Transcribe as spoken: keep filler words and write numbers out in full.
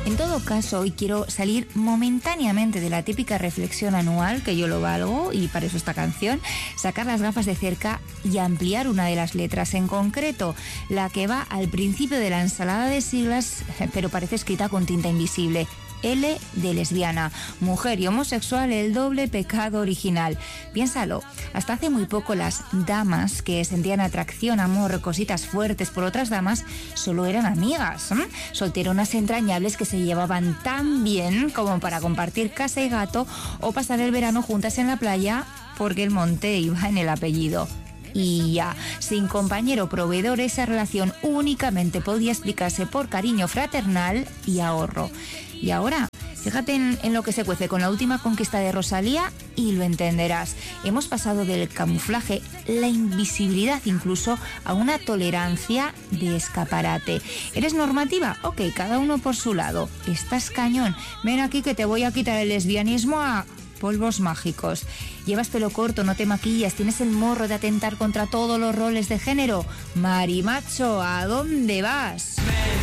En todo caso, hoy quiero salir momentáneamente de la típica reflexión anual, que yo lo valgo, y para eso esta canción, sacar las gafas de cerca y ampliar una de las letras, en concreto, la que va al principio de la ensalada de siglas, pero parece escrita con tinta invisible. L de lesbiana, mujer y homosexual, el doble pecado original. Piénsalo, hasta hace muy poco las damas que sentían atracción, amor, cositas fuertes por otras damas, solo eran amigas, ¿eh? Solteronas entrañables que se llevaban tan bien como para compartir casa y gato o pasar el verano juntas en la playa porque el monte iba en el apellido. Y ya, sin compañero proveedor, esa relación únicamente podía explicarse por cariño fraternal y ahorro. Y ahora, fíjate en, en lo que se cuece con la última conquista de Rosalía y lo entenderás. Hemos pasado del camuflaje, la invisibilidad incluso, a una tolerancia de escaparate. ¿Eres normativa? Ok, cada uno por su lado. Estás cañón. Ven aquí que te voy a quitar el lesbianismo a polvos mágicos. Llevas pelo corto, no te maquillas, tienes el morro de atentar contra todos los roles de género. Marimacho, ¿a dónde vas?